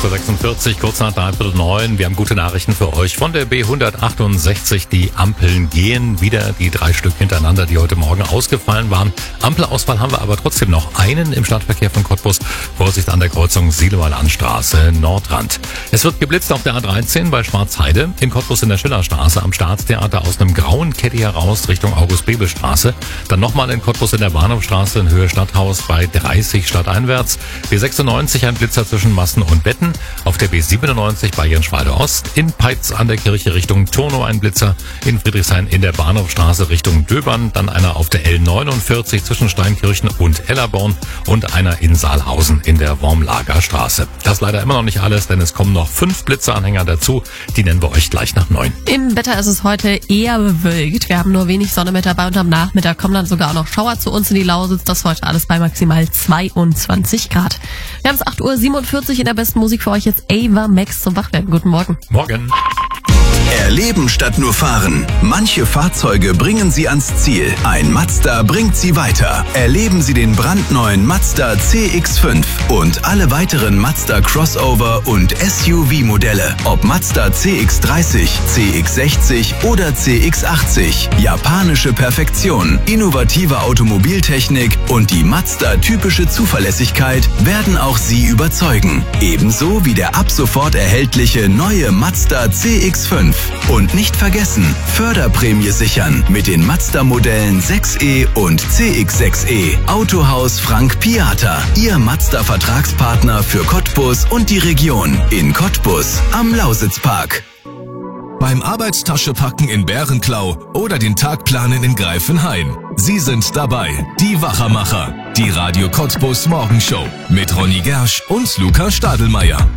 6:46 Uhr, kurz nach 8:45. Wir haben gute Nachrichten für euch von der B168. Die Ampeln gehen wieder, die 3 Stück hintereinander, die heute Morgen ausgefallen waren. Ampelausfall haben wir aber trotzdem noch einen im Stadtverkehr von Cottbus. Vorsicht an der Kreuzung Siloer Landstraße Nordrand. Es wird geblitzt auf der A13 bei Schwarzheide, in Cottbus in der Schillerstraße am Staatstheater aus einem grauen Caddy heraus Richtung August-Bebel-Straße. Dann nochmal in Cottbus in der Bahnhofstraße in Höhe Stadthaus bei 30 stadteinwärts. B96 ein Blitzer zwischen Massen und Betten. Auf der B97 bei Jenschwalde Ost. In Peitz an der Kirche Richtung Turnow ein Blitzer. In Friedrichshain in der Bahnhofstraße Richtung Döbern. Dann einer auf der L49 zwischen Steinkirchen und Ellerborn. Und einer in Saalhausen in der Wormlager Straße. Das ist leider immer noch nicht alles, denn es kommen noch 5 Blitzeranhänger dazu. Die nennen wir euch gleich nach 9. Im Wetter ist es heute eher bewölkt. Wir haben nur wenig Sonne mit dabei und am Nachmittag kommen dann sogar auch noch Schauer zu uns in die Lausitz. Das heute alles bei maximal 22 Grad. Wir haben es 8:47 Uhr in der besten Musik für euch jetzt Ava Max zum Wachwerden. Guten Morgen. Morgen. Erleben statt nur fahren. Manche Fahrzeuge bringen Sie ans Ziel. Ein Mazda bringt Sie weiter. Erleben Sie den brandneuen Mazda CX-5 und alle weiteren Mazda Crossover und SUV-Modelle. Ob Mazda CX-30, CX-60 oder CX-80. Japanische Perfektion, innovative Automobiltechnik und die Mazda-typische Zuverlässigkeit werden auch Sie überzeugen. Ebenso wie der ab sofort erhältliche neue Mazda CX-5. Und nicht vergessen, Förderprämie sichern mit den Mazda-Modellen 6e und CX-6e. Autohaus Frank Piata, Ihr Mazda-Vertragspartner für Cottbus und die Region. In Cottbus am Lausitzpark. Beim Arbeitstasche packen in Bärenklau oder den Tag planen in Greifenhain. Sie sind dabei, die Wachermacher. Die Radio Cottbus Morgenshow mit Ronny Gersch und Luca Stadelmeier.